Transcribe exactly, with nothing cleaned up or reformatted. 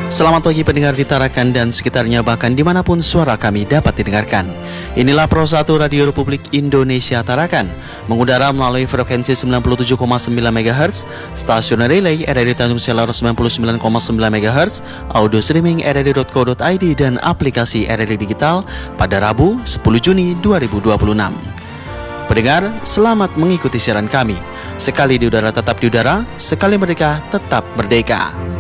Selamat pagi pendengar di Tarakan dan sekitarnya, bahkan dimanapun suara kami dapat didengarkan. Inilah Pro satu Radio Republik Indonesia Tarakan, mengudara melalui frekuensi sembilan puluh tujuh koma sembilan megahertz, stasiun relay R R D Tanjung Selor sembilan puluh sembilan koma sembilan megahertz, audio streaming r r d dot co dot i d dan aplikasi R R D Digital pada Rabu sepuluh Juni dua ribu dua puluh enam. Pendengar, selamat mengikuti siaran kami. Sekali di udara tetap di udara, sekali merdeka tetap merdeka.